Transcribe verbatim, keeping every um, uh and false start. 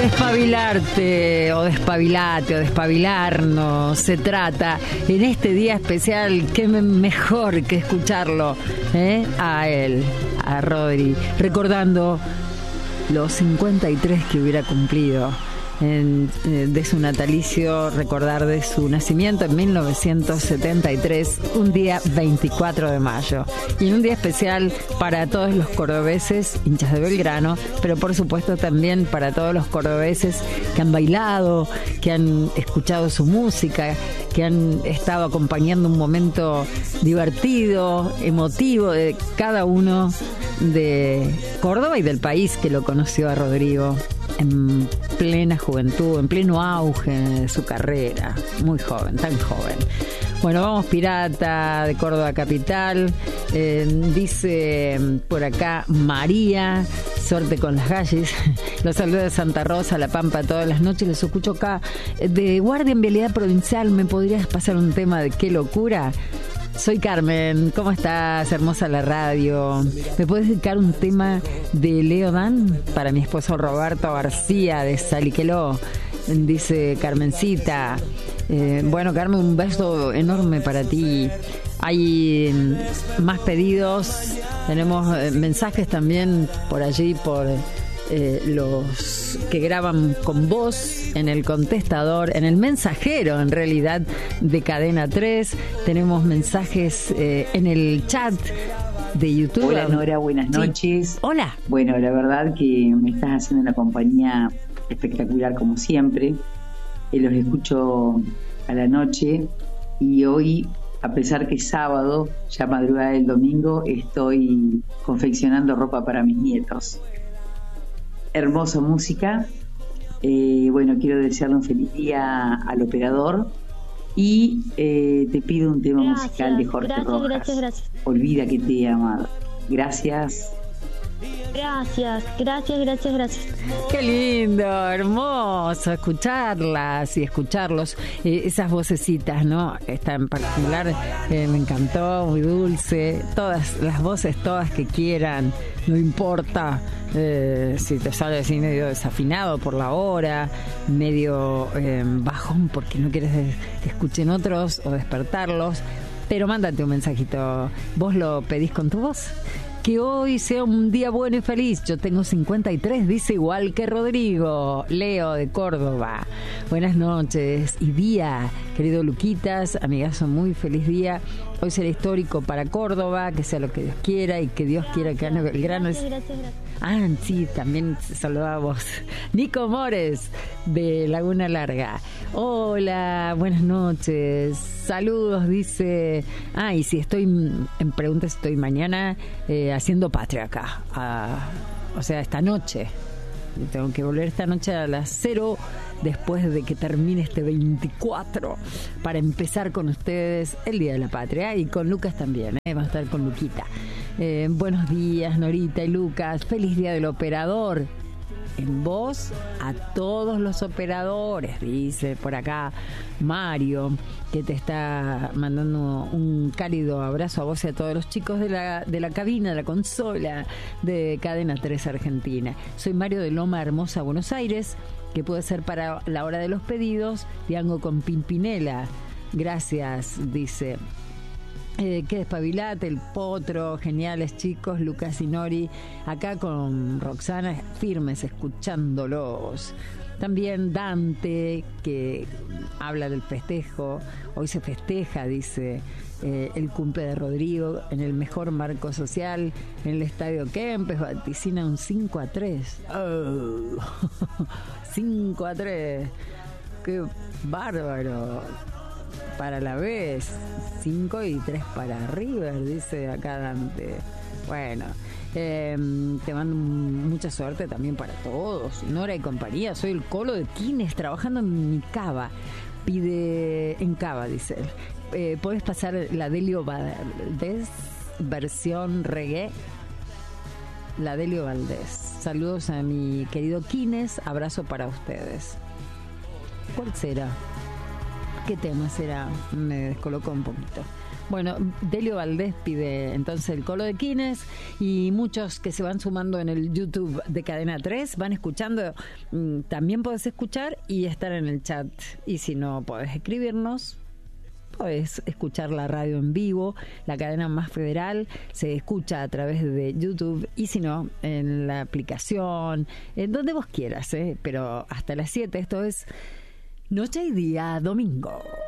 despabilarte o despabilate o despabilarnos se trata en este día especial. Qué mejor que escucharlo ¿eh? a él, a Rodri, recordando los cincuenta y tres que hubiera cumplido en, de su natalicio, recordar de su nacimiento en mil novecientos setenta y tres, un día veinticuatro de mayo, y un día especial para todos los cordobeses hinchas de Belgrano, pero por supuesto también para todos los cordobeses que han bailado, que han escuchado su música, que han estado acompañando un momento divertido, emotivo de cada uno de Córdoba y del país que lo conoció a Rodrigo en plena juventud, en pleno auge de su carrera, muy joven, tan joven. Bueno, vamos pirata de Córdoba capital. Eh, dice por acá María, suerte con las gallis. Los saludos de Santa Rosa, La Pampa, todas las noches. Les escucho acá de Guardia en Vialidad Provincial. ¿Me podrías pasar un tema de Qué Locura? Soy Carmen, ¿cómo estás? Hermosa la radio. ¿Me puedes dedicar un tema de Leo Dan para mi esposo Roberto García de Saliqueló? Dice Carmencita. Eh, bueno, Carmen, un beso enorme para ti. Hay más pedidos, tenemos eh, mensajes también por allí, por eh, los que graban con voz en el contestador, en el mensajero en realidad de Cadena tres. Tenemos mensajes eh, en el chat de YouTube. Hola Nora, buenas noches. Sí. Hola. Bueno, la verdad que me estás haciendo una compañía espectacular como siempre. Eh, los escucho a la noche y hoy, a pesar que es sábado, ya madrugada del domingo, estoy confeccionando ropa para mis nietos. Hermosa música. Eh, bueno, quiero desearle un feliz día al operador y eh, te pido un tema gracias, musical de Jorge gracias, Rojas. Gracias, gracias. Olvida que te he amado. Gracias. Gracias, gracias, gracias, gracias. Qué lindo, hermoso escucharlas y escucharlos, eh, esas vocecitas, ¿no? Esta en particular eh, me encantó, muy dulce. Todas las voces, todas que quieran, no importa eh, si te sale así medio desafinado por la hora, medio eh, bajón porque no quieres que escuchen otros o despertarlos, pero mándate un mensajito. ¿Vos lo pedís con tu voz? Que hoy sea un día bueno y feliz. Yo tengo cincuenta y tres, dice igual que Rodrigo. Leo de Córdoba. Buenas noches y día, querido Luquitas, amigazo, muy feliz día. Hoy será histórico para Córdoba, que sea lo que Dios quiera y que Dios quiera que gane Belgrano. Gracias, gracias, gracias. Ah, sí, también saludamos. Nico Mores, de Laguna Larga. Hola, buenas noches. Saludos, dice. Ah, y si estoy en preguntas, estoy mañana eh, haciendo patria acá. Ah, o sea, esta noche. Tengo que volver esta noche a las cero después de que termine este veinticuatro para empezar con ustedes el Día de la Patria y con Lucas también, ¿eh? Va a estar con Luquita. Eh, buenos días, Norita y Lucas. Feliz Día del Operador. En voz a todos los operadores, dice por acá Mario, que te está mandando un cálido abrazo a vos y a todos los chicos de la, de la cabina, de la consola de Cadena tres Argentina. Soy Mario de Loma Hermosa, Buenos Aires, que puede ser para la hora de los pedidos. Diango con Pimpinela. Gracias, dice. Eh, qué despabilate, el potro, geniales chicos, Lucas y Nori, acá con Roxana, firmes, escuchándolos. También Dante, que habla del festejo, hoy se festeja, dice, eh, el cumple de Rodrigo en el mejor marco social, en el Estadio Kempes, vaticina un cinco a tres. Oh. cinco a tres, qué bárbaro. Para la vez, cinco y tres para River, dice acá Dante. Bueno, eh, te mando mucha suerte también para todos. Nora y compañía, soy el Colo de Quines, trabajando en mi cava. Pide en cava, dice él. Eh, ¿Puedes pasar la Delio Valdés, versión reggae? La Delio Valdés. Saludos a mi querido Quines, abrazo para ustedes. ¿Cuál será? ¿Qué tema será? Me descolocó un poquito. Bueno, Delio Valdés pide entonces el Colo de Quines y muchos que se van sumando en el YouTube de Cadena tres van escuchando. También podés escuchar y estar en el chat. Y si no podés escribirnos, podés escuchar la radio en vivo. La cadena más federal se escucha a través de YouTube y si no, en la aplicación, en donde vos quieras, ¿eh? Pero hasta las siete, esto es Noche y Día Domingo.